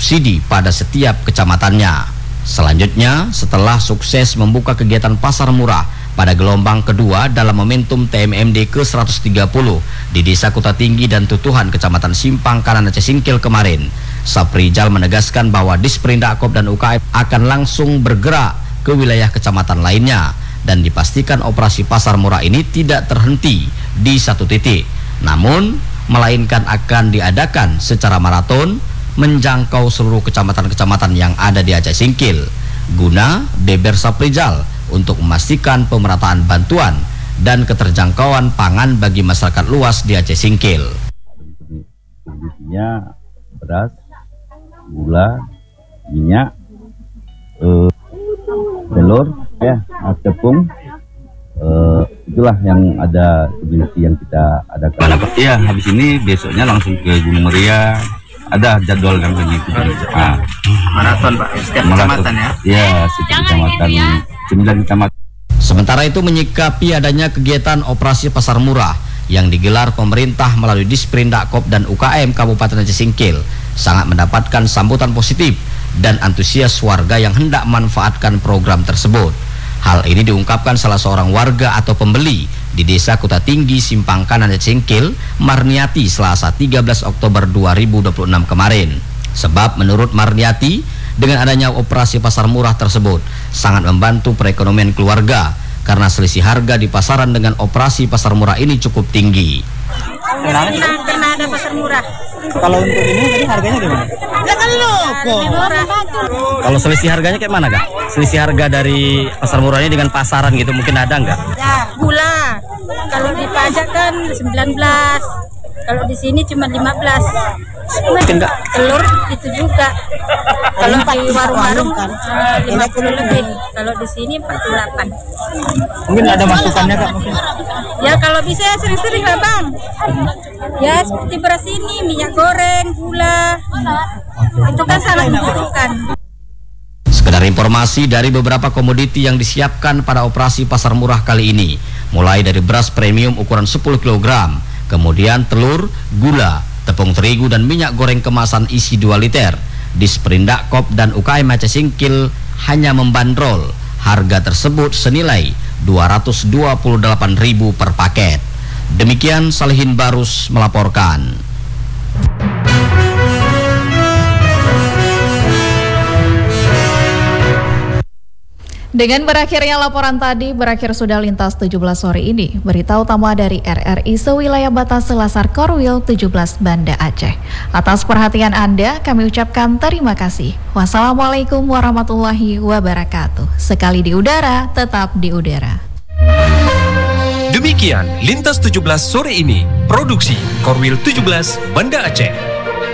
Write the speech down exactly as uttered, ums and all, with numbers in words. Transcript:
subsidi pada setiap kecamatannya. Selanjutnya, setelah sukses membuka kegiatan pasar murah pada gelombang kedua dalam momentum T M M D ke seratus tiga puluh di Desa Kuta Tinggi dan Tutuhan Kecamatan Simpang Kanan Aceh Singkil kemarin, Saprijal menegaskan bahwa Disperindak Kop dan U K M akan langsung bergerak ke wilayah kecamatan lainnya dan dipastikan operasi pasar murah ini tidak terhenti di satu titik, namun melainkan akan diadakan secara maraton menjangkau seluruh kecamatan-kecamatan yang ada di Aceh Singkil guna beber Saprijal untuk memastikan pemerataan bantuan dan keterjangkauan pangan bagi masyarakat luas di Aceh Singkil. Kondisinya beras, gula, minyak, eh, telur, ya, tepung, eh, itulah yang ada kondisi yang kita adakan. Iya, habis ini besoknya langsung ke Gunung Muria. Ada jadwal kan begitu. Ah. Maraton Pak, setiap kecamatan ya? Iya, setiap kecamatan, sembilan kecamatan. Sementara itu menyikapi adanya kegiatan operasi pasar murah yang digelar pemerintah melalui Disperindak Kop dan U K M Kabupaten Aceh Singkil sangat mendapatkan sambutan positif dan antusias warga yang hendak memanfaatkan program tersebut. Hal ini diungkapkan salah seorang warga atau pembeli di Desa Kuta Tinggi, Simpang Kanan Aceh Singkil, Marniati, Selasa tiga belas Oktober dua ribu dua puluh enam kemarin. Sebab menurut Marniati, dengan adanya operasi pasar murah tersebut sangat membantu perekonomian keluarga karena selisih harga di pasaran dengan operasi pasar murah ini cukup tinggi. Karena, karena ada pasar murah. Kalau untuk ini tadi harganya gimana? Jangan lupa. Kalau selisih harganya kayak mana Kak? Selisih harga dari pasar murah ini dengan pasaran gitu mungkin ada nggak? Ya, gula. Kalau di pajak kan sembilan belas. Kalau di sini cuma lima belas. Mungkin nggak? Telur itu juga. Kalau di warung-warung kan lima puluh lebih. Kalau di sini empat puluh delapan. Mungkin ada masukannya Kak mungkin? Ya kalau bisa sering-sering lah Bang. Ya seperti beras ini, minyak goreng, gula. Itu kan sangat membutuhkan. Sekedar informasi dari beberapa komoditi yang disiapkan pada operasi pasar murah kali ini, mulai dari beras premium ukuran sepuluh kilogram, kemudian telur, gula, tepung terigu dan minyak goreng kemasan isi dua liter. Disperindak Kop dan U K M Aceh Singkil hanya membandrol harga tersebut senilai dua ratus dua puluh delapan ribu per paket. Demikian Salihin Barus melaporkan. Dengan berakhirnya laporan tadi, berakhir sudah Lintas tujuh belas sore ini. Berita utama dari R R I sewilayah batas Selasar Korwil tujuh belas Banda Aceh. Atas perhatian Anda, kami ucapkan terima kasih. Wassalamualaikum warahmatullahi wabarakatuh. Sekali di udara, tetap di udara. Demikian Lintas tujuh belas sore ini. Produksi Korwil tujuh belas Banda Aceh.